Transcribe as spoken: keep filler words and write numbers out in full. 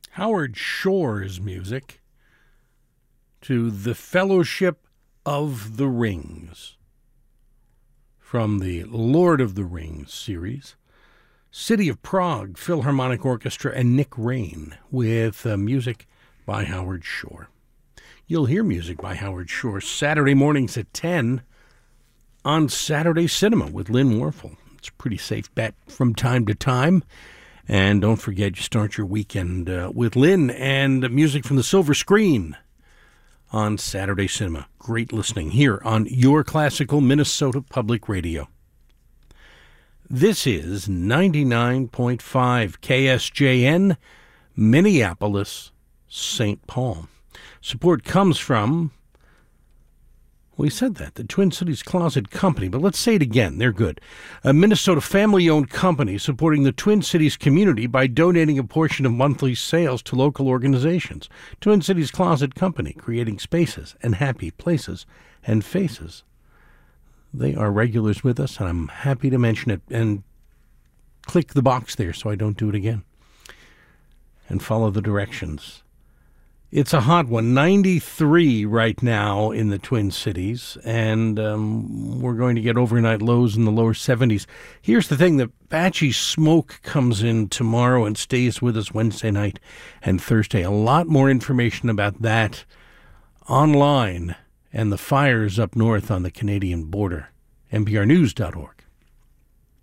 Howard Shore's music to The Fellowship of the Rings from the Lord of the Rings series. City of Prague Philharmonic Orchestra and Nick Rain with uh, music by Howard Shore. You'll hear music by Howard Shore Saturday mornings at ten on Saturday Cinema with Lynn Warfel. It's a pretty safe bet from time to time. And don't forget, you start your weekend uh, with Lynn and music from the Silver Screen on Saturday Cinema. Great listening here on Your Classical Minnesota Public Radio. This is ninety-nine point five K S J N, Minneapolis, Saint Paul. Support comes from, we said that, the Twin Cities Closet Company, but let's say it again. They're good. A Minnesota family-owned company supporting the Twin Cities community by donating a portion of monthly sales to local organizations. Twin Cities Closet Company, creating spaces and happy places and faces. They are regulars with us, and I'm happy to mention it. And click the box there so I don't do it again. And follow the directions. It's a hot one, ninety-three right now in the Twin Cities, and um, we're going to get overnight lows in the lower seventies. Here's the thing, the patchy smoke comes in tomorrow and stays with us Wednesday night and Thursday. A lot more information about that online and the fires up north on the Canadian border. N P R news dot org.